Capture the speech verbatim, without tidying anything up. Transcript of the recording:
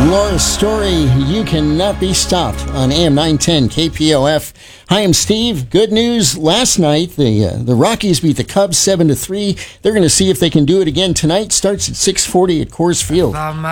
Laura Story, You Cannot Be Stopped on A M nine ten K P O F. Hi, I'm Steve. Good news. Last night, the uh, the Rockies beat the Cubs seven to three. They're going to see if they can do it again tonight. Starts at six forty at Coors Field.